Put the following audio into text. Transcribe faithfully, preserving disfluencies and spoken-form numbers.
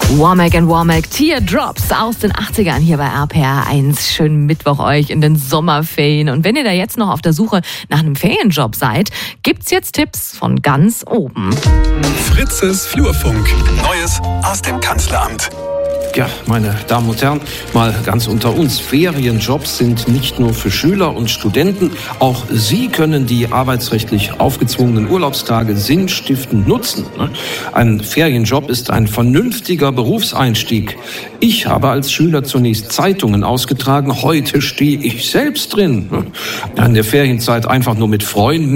Womack and Womack, Teardrops aus den achtzigern hier bei R P R eins. Schönen Mittwoch euch in den Sommerferien. Und wenn ihr da jetzt noch auf der Suche nach einem Ferienjob seid, gibt's jetzt Tipps von ganz oben. Fritzes Flurfunk. Neues aus dem Kanzleramt. Ja, meine Damen und Herren, mal ganz unter uns. Ferienjobs sind nicht nur für Schüler und Studenten. Auch Sie können die arbeitsrechtlich aufgezwungenen Urlaubstage sinnstiftend nutzen. Ein Ferienjob ist ein vernünftiger Berufseinstieg. Ich habe als Schüler zunächst Zeitungen ausgetragen. Heute stehe ich selbst drin. In der Ferienzeit einfach nur mit Freunden